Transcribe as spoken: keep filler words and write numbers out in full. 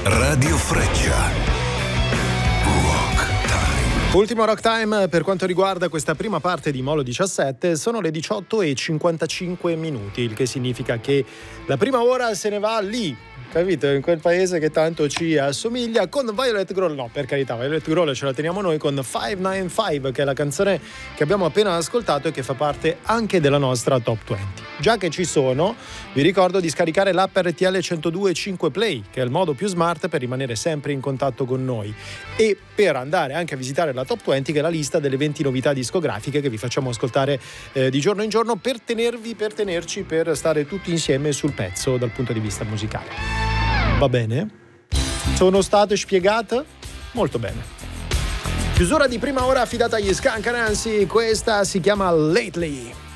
Radio Freccia. Ultimo Rock Time per quanto riguarda questa prima parte di Molo diciassette, sono le diciotto e cinquantacinque minuti, il che significa che la prima ora se ne va lì, capito? In quel paese che tanto ci assomiglia, con Violet Grohl. No, per carità, Violet Grohl ce la teniamo noi con cinquecentonovantacinque, che è la canzone che abbiamo appena ascoltato e che fa parte anche della nostra Top venti. Già che ci sono, vi ricordo di scaricare l'app R T L centodue e cinque Play, che è il modo più smart per rimanere sempre in contatto con noi e per andare anche a visitare la Top venti, che è la lista delle venti novità discografiche che vi facciamo ascoltare eh, di giorno in giorno per tenervi, per tenerci, per stare tutti insieme sul pezzo dal punto di vista musicale. Va bene? Sono state spiegate? Molto bene. Chiusura di prima ora affidata agli Skunk Anansi, questa si chiama Lately.